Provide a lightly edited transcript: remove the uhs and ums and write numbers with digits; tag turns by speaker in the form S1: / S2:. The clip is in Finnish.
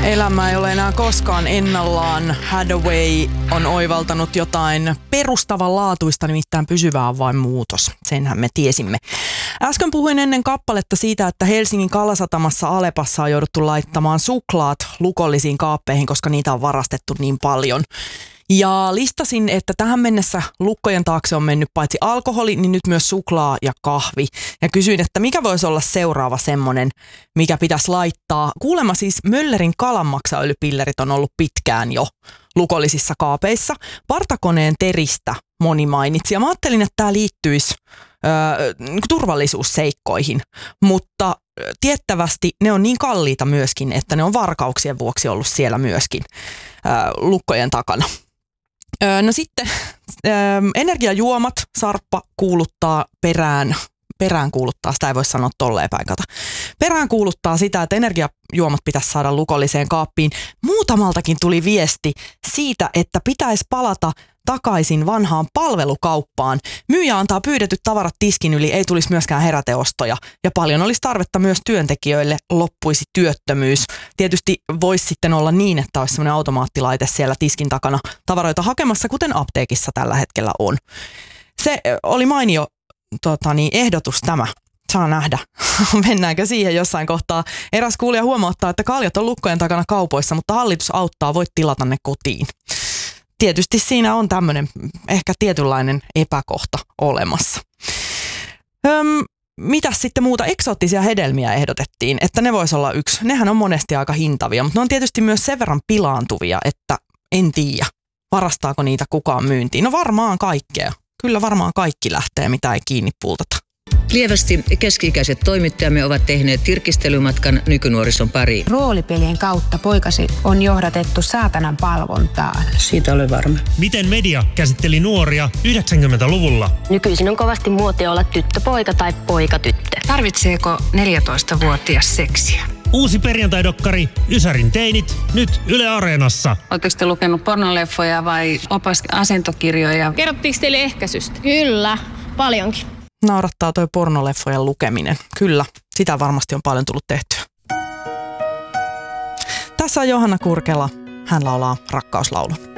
S1: Elämä ei ole enää koskaan ennallaan. Hathaway on oivaltanut jotain perustavanlaatuista, nimittäin pysyvää on vain muutos. Senhän me tiesimme. Äsken puhuin ennen kappaletta siitä, että Helsingin Kalasatamassa Alepassa on jouduttu laittamaan suklaat lukollisiin kaappeihin, koska niitä on varastettu niin paljon. Ja listasin, että tähän mennessä lukkojen taakse on mennyt paitsi alkoholi, niin nyt myös suklaa ja kahvi. Ja kysyin, että mikä voisi olla seuraava semmoinen, mikä pitäisi laittaa. Kuulemma siis Möllerin kalanmaksaöljypillerit on ollut pitkään jo lukollisissa kaapeissa. Partakoneen teristä moni mainitsi. Ja mä ajattelin, että tämä liittyisi turvallisuusseikkoihin, mutta tiettävästi ne on niin kalliita myöskin, että ne on varkauksien vuoksi ollut siellä myöskin lukkojen takana. No sitten energiajuomat, Sarppa kuuluttaa perään kuuluttaa, sitä ei voi sanoa tolleen paikata. Perään kuuluttaa sitä, että energiajuomat pitäisi saada lukolliseen kaappiin. Muutamaltakin tuli viesti siitä, että pitäisi palata takaisin vanhaan palvelukauppaan. Myyjä antaa pyydetyt tavarat tiskin yli, ei tulisi myöskään heräteostoja. Ja paljon olisi tarvetta myös työntekijöille, loppuisi työttömyys. Tietysti voisi sitten olla niin, että olisi sellainen automaattilaite siellä tiskin takana tavaroita hakemassa, kuten apteekissa tällä hetkellä on. Se oli mainio ehdotus tämä. Saa nähdä. Mennäänkö siihen jossain kohtaa? Eräs kuulija huomauttaa, että kaljat on lukkojen takana kaupoissa, mutta hallitus auttaa, voit tilata ne kotiin. Tietysti siinä on tämmöinen ehkä tietynlainen epäkohta olemassa. Mitäs sitten muuta? Eksoottisia hedelmiä ehdotettiin, että ne vois olla yksi. Nehän on monesti aika hintavia, mutta ne on tietysti myös sen verran pilaantuvia, että en tiedä, varastaako niitä kukaan myyntiin. No varmaan kaikkea. Kyllä varmaan kaikki lähtee, mitä ei kiinni pultata.
S2: Lievästi keski-ikäiset toimittajamme ovat tehneet tirkistelymatkan nykynuorison pariin.
S3: Roolipelien kautta poikasi on johdatettu saatanan palvontaan.
S2: Siitä olen varma.
S4: Miten media käsitteli nuoria 90-luvulla?
S5: Nykyisin on kovasti muotia olla tyttöpoika tai poika-tyttö.
S3: Tarvitseeko 14-vuotias seksiä?
S4: Uusi perjantaidokkari Ysärin teinit, nyt Yle Areenassa.
S3: Oletteko te lukenut pornoleffoja vai asentokirjoja?
S6: Kerrottiinko teille ehkäisystä?
S5: Kyllä, paljonkin.
S1: Naurattaa toi pornoleffojen lukeminen. Kyllä, sitä varmasti on paljon tullut tehtyä. Tässä on Johanna Kurkela. Hän laulaa rakkauslaulun.